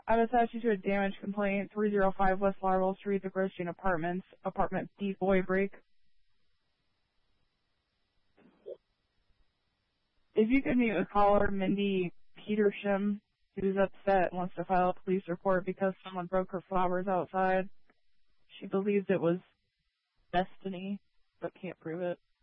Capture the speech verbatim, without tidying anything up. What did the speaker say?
I've attached you to a damage complaint, three oh five West Larwell Street, the Grosjean Apartments, apartment D, Boy Break. If you could meet with caller Mindy Petersham, who's upset and wants to file a police report because someone broke her flowers outside. She believes it was destiny, but can't prove it.